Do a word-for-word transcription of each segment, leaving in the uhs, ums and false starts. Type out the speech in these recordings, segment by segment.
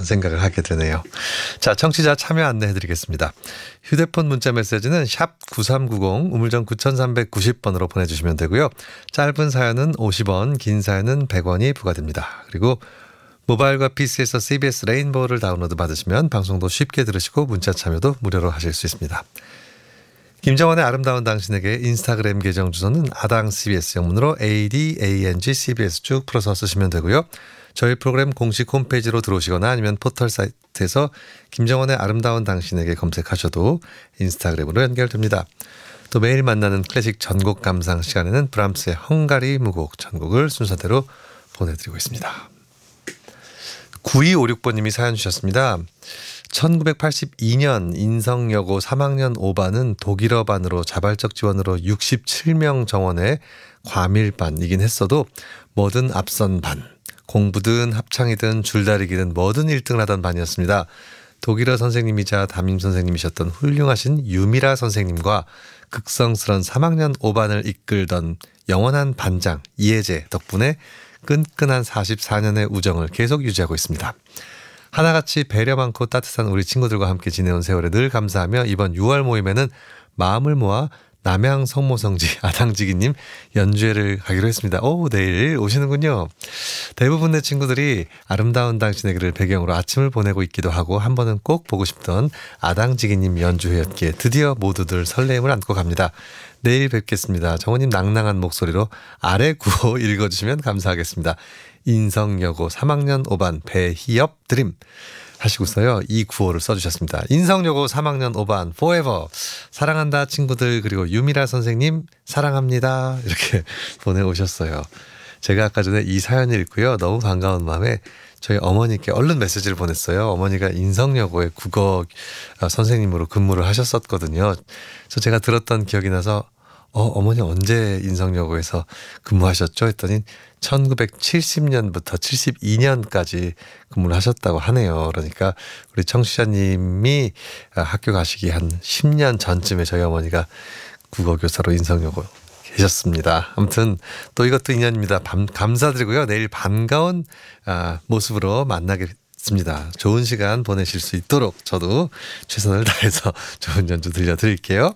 생각을 하게 되네요. 자, 청취자 참여 안내해드리겠습니다. 휴대폰 문자 메시지는 샵 구삼구공 우물정 구삼구공 번으로 보내주시면 되고요. 짧은 사연은 오십 원, 긴 사연은 백 원이 부과됩니다. 그리고 모바일과 피시에서 씨비에스 레인보우를 다운로드 받으시면 방송도 쉽게 들으시고 문자 참여도 무료로 하실 수 있습니다. 김정원의 아름다운 당신에게 인스타그램 계정 주소는 아당 씨비에스 영문으로 에이디에이엔지 씨비에스 쭉 풀어서 쓰시면 되고요. 저희 프로그램 공식 홈페이지로 들어오시거나 아니면 포털 사이트에서 김정원의 아름다운 당신에게 검색하셔도 인스타그램으로 연결됩니다. 또 매일 만나는 클래식 전곡 감상 시간에는 브람스의 헝가리 무곡 전곡을 순서대로 보내드리고 있습니다. 구이오육 번님이 사연 주셨습니다. 천구백팔십이 년 인성여고 삼 학년 오 반은 독일어반으로 자발적 지원으로 육십칠 명 정원의 과밀반이긴 했어도 뭐든 앞선 반, 공부든 합창이든 줄다리기든 뭐든 일 등을 하던 반이었습니다. 독일어 선생님이자 담임 선생님이셨던 훌륭하신 유미라 선생님과 극성스런 삼 학년 오 반을 이끌던 영원한 반장 이혜재 덕분에 끈끈한 사십사 년의 우정을 계속 유지하고 있습니다. 하나같이 배려 많고 따뜻한 우리 친구들과 함께 지내온 세월에 늘 감사하며 이번 유월 모임에는 마음을 모아 남양 성모성지 아당지기님 연주회를 가기로 했습니다. 오, 내일 오시는군요. 대부분의 친구들이 아름다운 당신에게를 배경으로 아침을 보내고 있기도 하고 한 번은 꼭 보고 싶던 아당지기님 연주회였기에 드디어 모두들 설렘을 안고 갑니다. 내일 뵙겠습니다. 정원님 낭낭한 목소리로 아래 구호 읽어주시면 감사하겠습니다. 인성여고 삼 학년 오 반 배희엽 드림 하시고서요. 이 구호를 써주셨습니다. 인성여고 삼 학년 오 반 forever 사랑한다 친구들 그리고 유미라 선생님 사랑합니다 이렇게 보내오셨어요. 제가 아까 전에 이 사연을 읽고요. 너무 반가운 마음에 저희 어머니께 얼른 메시지를 보냈어요. 어머니가 인성여고의 국어 선생님으로 근무를 하셨었거든요. 그래서 제가 들었던 기억이 나서 어, 어머니 언제 인성여고에서 근무하셨죠? 했더니 천구백칠십 년부터 칠십이 년까지 근무를 하셨다고 하네요. 그러니까 우리 청취자님이 학교 가시기 한 십 년 전쯤에 저희 어머니가 국어교사로 인성여고 계셨습니다. 아무튼 또 이것도 인연입니다. 밤, 감사드리고요. 내일 반가운 아, 모습으로 만나겠습니다. 좋은 시간 보내실 수 있도록 저도 최선을 다해서 좋은 연주 들려드릴게요.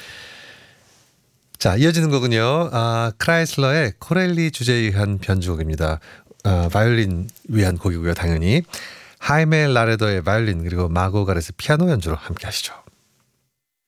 자, 이어지는 곡은요. 아, 크라이슬러의 코렐리 주제에 의한 변주곡입니다. 아, 바이올린 위한 곡이고요. 당연히 하이메 라레더의 바이올린 그리고 마고 가렛의 피아노 연주로 함께 하시죠.